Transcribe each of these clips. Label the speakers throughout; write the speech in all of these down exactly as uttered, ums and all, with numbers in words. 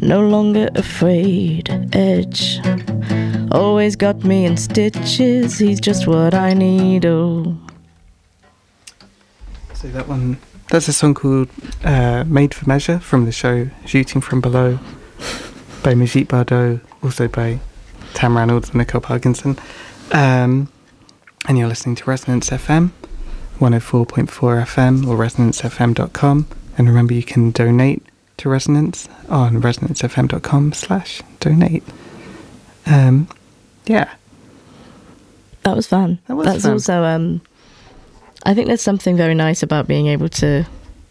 Speaker 1: no longer afraid. Edge always got me in stitches. He's just what I need. Oh.
Speaker 2: So that one, that's a song called uh, Made for Measure from the show Shooting from Below by Majit Bardot, also by Tam Reynolds and Nicole Parkinson. Um, and you're listening to Resonance F M, one oh four point four F M or resonance f m dot com. And remember, you can donate to Resonance on resonance f m dot com slash donate. Um, yeah.
Speaker 1: That was fun.
Speaker 2: That was
Speaker 1: That's
Speaker 2: fun.
Speaker 1: also, um, I think there's something very nice about being able to,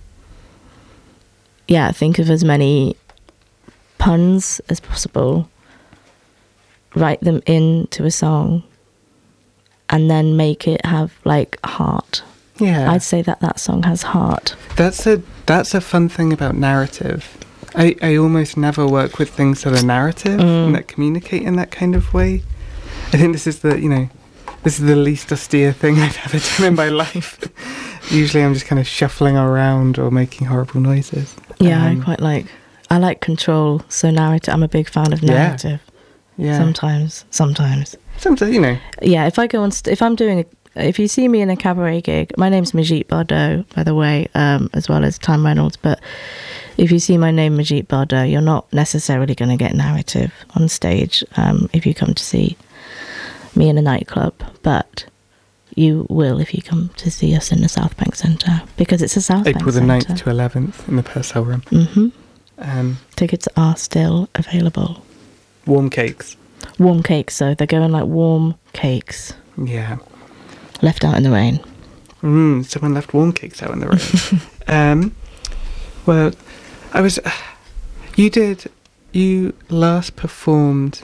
Speaker 1: yeah, think of as many puns as possible, write them into a song, and then make it have, like, heart.
Speaker 2: Yeah.
Speaker 1: I'd say that that song has heart.
Speaker 2: That's a that's a fun thing about narrative. I, I almost never work with things that are narrative
Speaker 1: Mm.
Speaker 2: and that communicate in that kind of way. I think this is the, you know, this is the least austere thing I've ever done in my life. Usually I'm just kind of shuffling around or making horrible noises.
Speaker 1: Yeah,
Speaker 2: Um,
Speaker 1: I quite like, I like control, so narrative, I'm a big fan of
Speaker 2: Yeah.
Speaker 1: narrative.
Speaker 2: Yeah.
Speaker 1: Sometimes, sometimes.
Speaker 2: Sometimes, you know.
Speaker 1: Yeah, if I go on, st- if I'm doing, a, if you see me in a cabaret gig, my name's Majit Bardot, by the way, um, as well as Tam Reynolds, but if you see my name, Majit Bardot, you're not necessarily going to get narrative on stage um, if you come to see me in a nightclub, but you will if you come to see us in the South Bank Centre, because it's a South Bank
Speaker 2: April the
Speaker 1: Centre.
Speaker 2: ninth to eleventh in the Purcell Room.
Speaker 1: Mm-hmm.
Speaker 2: Um,
Speaker 1: Tickets are still available.
Speaker 2: warm cakes.
Speaker 1: Warm cakes, so they're going like warm cakes,
Speaker 2: Yeah.
Speaker 1: left out in the rain.
Speaker 2: Mm, someone left warm cakes out in the room. um, well, I was... Uh, you did... You last performed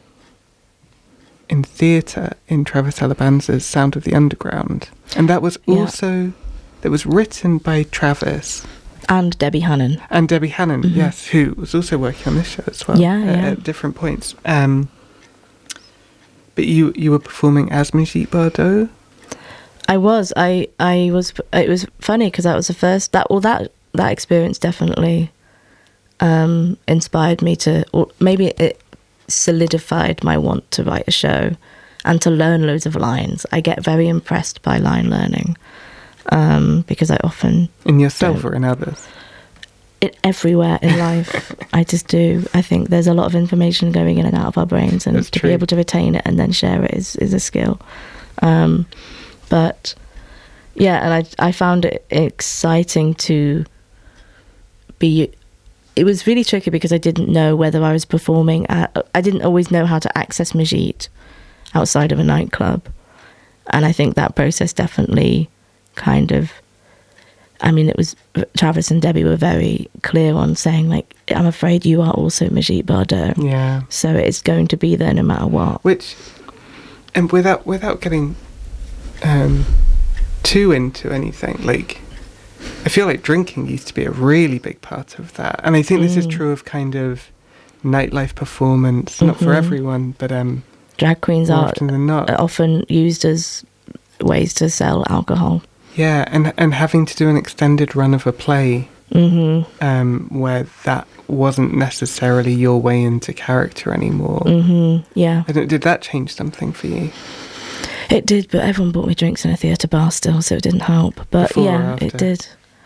Speaker 2: in theatre in Travis Alabanza's Sound of the Underground. And that was
Speaker 1: Yeah.
Speaker 2: also... That was written by Travis.
Speaker 1: And Debbie Hannon.
Speaker 2: And Debbie Hannon,
Speaker 1: Mhm.
Speaker 2: yes, who was also working on this show as well.
Speaker 1: Yeah,
Speaker 2: at,
Speaker 1: yeah.
Speaker 2: at different points. Um, but you you were performing as Majit Bardot?
Speaker 1: I was. I. I was. It was funny because that was the first. That. Well, that. That experience definitely um, inspired me to, or maybe it solidified my want to write a show and to learn loads of lines. I get very impressed by line learning um, because I often
Speaker 2: In yourself
Speaker 1: Don't.
Speaker 2: or in others?
Speaker 1: it everywhere in life. I just do. I think there's a lot of information going in and out of our brains, and
Speaker 2: That's
Speaker 1: to
Speaker 2: true.
Speaker 1: be able to retain it and then share it is, is a skill. Um, but yeah, and I I found it exciting to be. It was really tricky because I didn't know whether I was performing at. I didn't always know how to access Majit outside of a nightclub, and I think that process definitely kind of. I mean, it was Travis and Debbie were very clear on saying, like, I'm afraid you are also Majit Bardot.
Speaker 2: Yeah.
Speaker 1: So it's going to be there no matter what.
Speaker 2: Which, and without without getting um, too into anything, like, I feel like drinking used to be a really big part of that. And I think this is
Speaker 1: Mm.
Speaker 2: true of kind of nightlife performance, not for
Speaker 1: Mhm.
Speaker 2: everyone, but um,
Speaker 1: Drag queens
Speaker 2: more
Speaker 1: are
Speaker 2: often than not.
Speaker 1: often used as ways to sell alcohol.
Speaker 2: Yeah, and and having to do an extended run of a play
Speaker 1: hmm
Speaker 2: um, where that wasn't necessarily your way into character anymore.
Speaker 1: hmm Yeah,
Speaker 2: I don't, did that change something for you?
Speaker 1: it did, but everyone bought me drinks in a theatre bar still, so it didn't help. But
Speaker 2: Before or
Speaker 1: yeah,
Speaker 2: after?
Speaker 1: it did.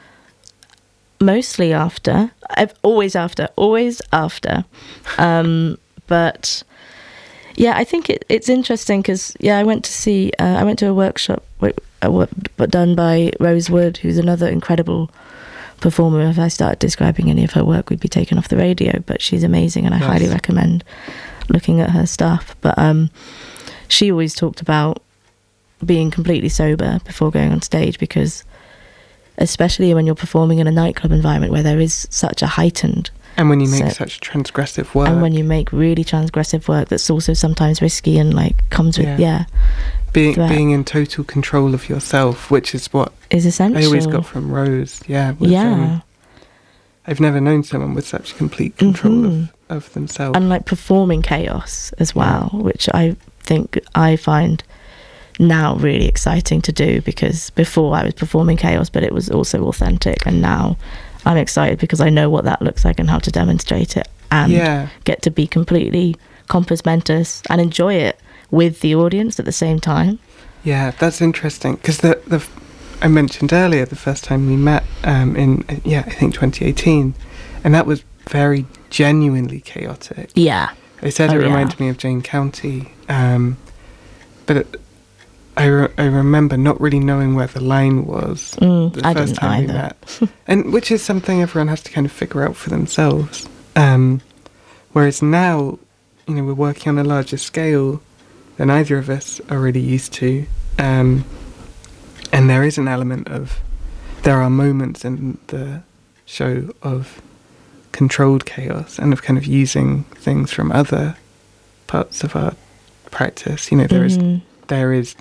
Speaker 1: Mostly after. I've always after, always after. Um, but yeah, I think it, it's interesting because yeah, I went to see, uh, I went to a workshop, w- uh, wo- but done by Rose Wood, who's another incredible performer. If I started describing any of her work, we'd be taken off the radio. But she's amazing, and I
Speaker 2: Yes.
Speaker 1: highly recommend looking at her stuff. But um, she always talked about being completely sober before going on stage, because especially when you're performing in a nightclub environment where there is such a heightened,
Speaker 2: And when you make
Speaker 1: So-
Speaker 2: such transgressive work,
Speaker 1: and when you make really transgressive work that's also sometimes risky and like comes with
Speaker 2: Yeah.
Speaker 1: yeah,
Speaker 2: being
Speaker 1: threat.
Speaker 2: being in total control of yourself, which is what
Speaker 1: is essential.
Speaker 2: I always got from Rose. Yeah, was,
Speaker 1: yeah,
Speaker 2: um, I've never known someone with such complete control
Speaker 1: Mhm.
Speaker 2: of, of themselves.
Speaker 1: and like performing chaos as well, which I think I find now really exciting to do, because before I was performing chaos, but it was also authentic, and now I'm excited because I know what that looks like and how to demonstrate it and
Speaker 2: Yeah.
Speaker 1: get to be completely compos mentis and enjoy it with the audience at the same time.
Speaker 2: Yeah, that's interesting because the the I mentioned earlier the first time we met um, in yeah I think twenty eighteen, and that was very genuinely chaotic.
Speaker 1: Yeah.
Speaker 2: They said
Speaker 1: Oh,
Speaker 2: it
Speaker 1: yeah.
Speaker 2: reminded me of Jane County, um, but it, I re- I remember not really knowing where the line was
Speaker 1: Mm,
Speaker 2: the
Speaker 1: I
Speaker 2: first
Speaker 1: didn't
Speaker 2: time we
Speaker 1: either.
Speaker 2: met, and which is something everyone has to kind of figure out for themselves. Um, whereas now, you know, we're working on a larger scale than either of us are really used to, um, and there is an element of there are moments in the show of controlled chaos and of kind of using things from other parts of our practice. You know, there is
Speaker 1: Mhm.
Speaker 2: there is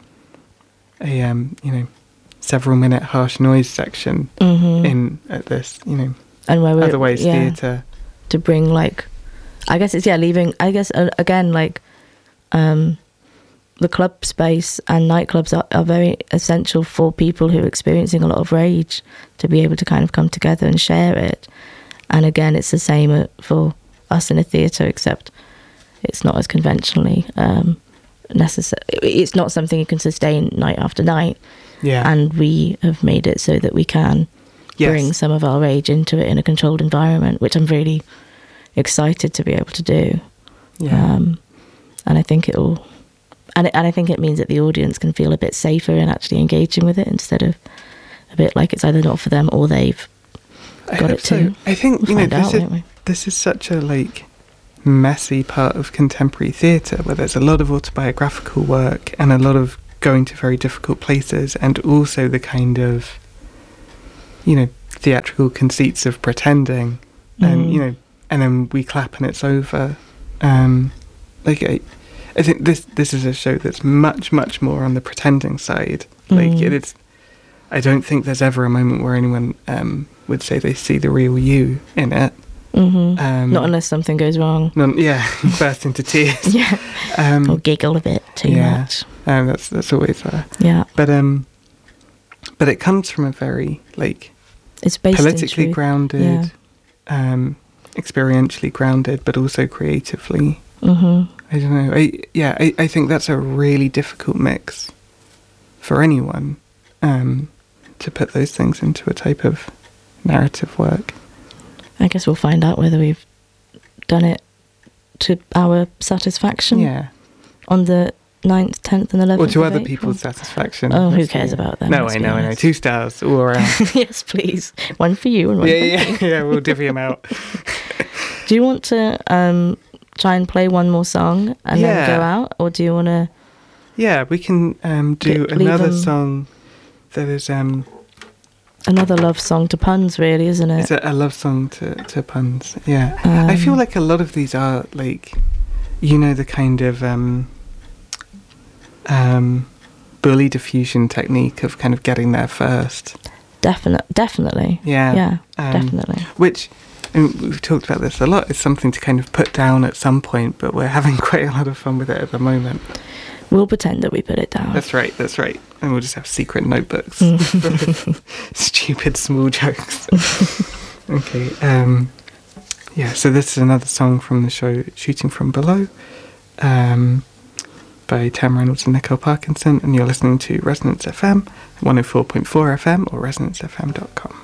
Speaker 2: a um, you know several minute harsh noise section
Speaker 1: Mhm.
Speaker 2: in at this you know
Speaker 1: and where we're,
Speaker 2: otherwise
Speaker 1: yeah,
Speaker 2: theatre.
Speaker 1: to bring like, I guess it's yeah leaving. I guess uh, again like, um, the club space and nightclubs are, are very essential for people who are experiencing a lot of rage to be able to kind of come together and share it. And again, it's the same uh, for us in a theatre, except it's not as conventionally um, necessary. It's not something you can sustain night after night.
Speaker 2: Yeah,
Speaker 1: And we have made it so that we can
Speaker 2: yes.
Speaker 1: bring some of our rage into it in a controlled environment, which I'm really excited to be able to do.
Speaker 2: yeah.
Speaker 1: Um, and I think it'll, and, it, and I think it means that the audience can feel a bit safer in actually engaging with it instead of a bit like it's either not for them or they've
Speaker 2: I
Speaker 1: got
Speaker 2: hope
Speaker 1: it too.
Speaker 2: so. I think
Speaker 1: We'll
Speaker 2: you know
Speaker 1: find
Speaker 2: this
Speaker 1: out,
Speaker 2: is
Speaker 1: won't we?
Speaker 2: this is such a like messy part of contemporary theatre where there's a lot of autobiographical work and a lot of going to very difficult places, and also the kind of you know theatrical conceits of pretending, and
Speaker 1: Mm.
Speaker 2: you know, and then we clap and it's over. Um, like I, I think this this is a show that's much much more on the pretending side. Like
Speaker 1: Mm.
Speaker 2: it is. I don't think there's ever a moment where anyone um, would say they see the real you in it.
Speaker 1: Mhm.
Speaker 2: Um,
Speaker 1: Not unless something goes wrong.
Speaker 2: None, yeah, burst into tears.
Speaker 1: Yeah.
Speaker 2: Um,
Speaker 1: Or giggle a bit too
Speaker 2: yeah.
Speaker 1: much.
Speaker 2: um, that's that's always there.
Speaker 1: Yeah.
Speaker 2: But um, but it comes from a very like
Speaker 1: It's based
Speaker 2: politically
Speaker 1: in truth.
Speaker 2: grounded,
Speaker 1: Yeah.
Speaker 2: um, experientially grounded, but also creatively.
Speaker 1: Mhm.
Speaker 2: I don't know. I yeah, I, I think that's a really difficult mix for anyone um, to put those things into a type of narrative work.
Speaker 1: I guess we'll find out whether we've done it to our satisfaction
Speaker 2: Yeah.
Speaker 1: on the ninth, tenth and eleventh
Speaker 2: Or to
Speaker 1: of
Speaker 2: other
Speaker 1: April.
Speaker 2: people's satisfaction.
Speaker 1: Oh, who
Speaker 2: That's
Speaker 1: cares
Speaker 2: the-
Speaker 1: about them?
Speaker 2: No,
Speaker 1: let's
Speaker 2: I
Speaker 1: be
Speaker 2: know, I know.
Speaker 1: honest.
Speaker 2: Two stars all around.
Speaker 1: Yes, please. One for you and one
Speaker 2: yeah,
Speaker 1: for
Speaker 2: yeah,
Speaker 1: me.
Speaker 2: yeah, yeah. We'll divvy them out.
Speaker 1: Do you want to um, try and play one more song and
Speaker 2: Yeah.
Speaker 1: then go out? Or do you want to...
Speaker 2: Yeah, we can um, do
Speaker 1: Leave
Speaker 2: another
Speaker 1: them-
Speaker 2: song that is um,
Speaker 1: Another love song to puns, really, isn't it?
Speaker 2: it's a, a love song to, to puns. Yeah. I feel
Speaker 1: Um,
Speaker 2: like a lot of these are like, you know, the kind of um, um, bully diffusion technique of kind of getting there first.
Speaker 1: Definite, definitely.
Speaker 2: Yeah.
Speaker 1: Yeah,
Speaker 2: Um,
Speaker 1: definitely.
Speaker 2: Which, and we've talked about this a lot, is something to kind of put down at some point, but we're having quite a lot of fun with it at the moment.
Speaker 1: We'll pretend that we put it down.
Speaker 2: That's right, that's right. And we'll just have secret notebooks.
Speaker 1: Mm.
Speaker 2: Stupid small jokes. Okay, um, yeah, so this is another song from the show Shooting From Below um, by Tam Reynolds and Nicole Parkinson, and you're listening to Resonance F M, one oh four point four F M or resonance f m dot com.